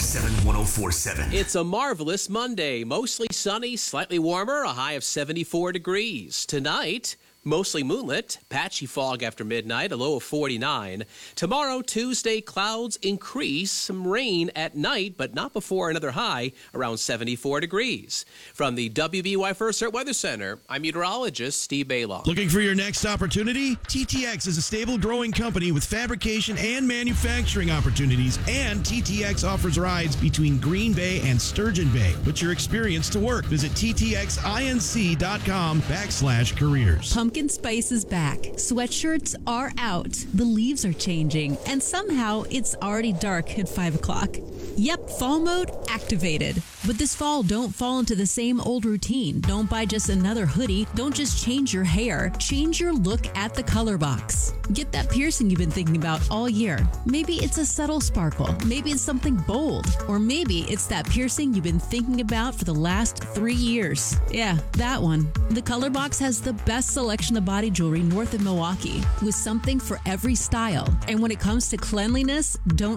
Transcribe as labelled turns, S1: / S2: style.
S1: 947-1047.
S2: It's a marvelous Monday. Mostly sunny, slightly warmer, a high of 74 degrees. Tonight, mostly moonlit, patchy fog after midnight, a low of 49. Tomorrow, Tuesday, clouds increase, some rain at night, but not before another high around 74 degrees. From the WBY First Alert Weather Center, I'm meteorologist Steve Baylock.
S3: Looking for your next opportunity? TTX is a stable, growing company with fabrication and manufacturing opportunities, and TTX offers rides between Green Bay and Sturgeon Bay. Put your experience to work. Visit ttxinc.com/careers.
S4: Pumpkin spice is back. Sweatshirts are out. The leaves are changing. And somehow it's already dark at 5 o'clock. Yep, fall mode activated. But this fall, don't fall into the same old routine. Don't buy just another hoodie. Don't just change your hair. Change your look at the Color Box. Get that piercing you've been thinking about all year. Maybe it's a subtle sparkle. Maybe it's something bold. Or maybe it's that piercing you've been thinking about for the last 3 years. Yeah, that one. The Color Box has the best selection of body jewelry north of Milwaukee, with something for every style. And when it comes to cleanliness, don't